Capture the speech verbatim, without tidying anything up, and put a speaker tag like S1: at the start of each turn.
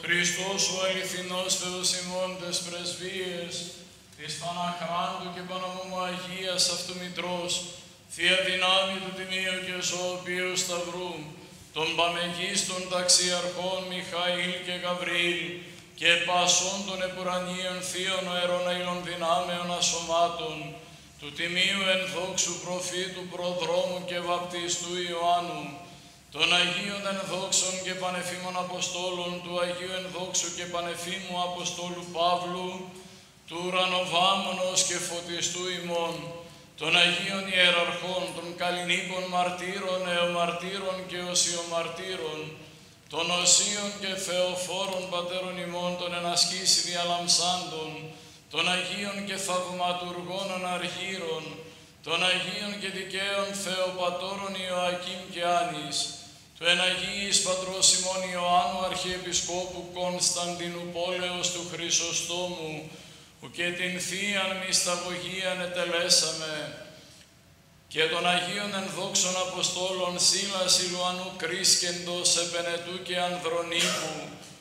S1: Χριστός ο αληθινός Θεός ημών τες πρεσβείες, της Παναχράντου και Παναμόμου Αγίας Αυτομητρός, Θεία Δυνάμει του Τιμίου και Ζωοποιίου Σταυρού, των Παμεγίστων Ταξιαρχών Μιχαήλ και Γαβριήλ, και πασών των επουρανίων Θείων αεροναήλων δυνάμεων ασωμάτων, του Τιμίου ενδόξου προφήτου προδρόμου και βαπτιστού Ιωάννου, των Αγίων ενδόξων και πανεφήμων Αποστόλων, του Αγίου ενδόξου και πανεφήμου Αποστόλου Παύλου, του ουρανοβάμωνος και φωτιστού ημών, των Αγίων Ιεραρχών, των καλλινίκων μαρτύρων, εωμαρτύρων και οσιομαρτύρων, των οσίων και θεοφόρων πατέρων ημών, των ενασκήσει διαλαμψάντων, των Αγίων και θαυματουργών αναργύρων, των Αγίων και δικαίων Θεοπατώρων Ιωακήμ και Άνης, του εν Αγίης Πατρός ημών Ιωάννου Αρχιεπισκόπου Κωνσταντινουπόλεως του Χρυσοστόμου, που και την Θείαν μυσταγωγίαν ετελέσαμε, και των Αγίων ενδόξων Αποστόλων Σίλα Σιλουανού Κρίσκεντος Επενετού και Ανδρονίκου,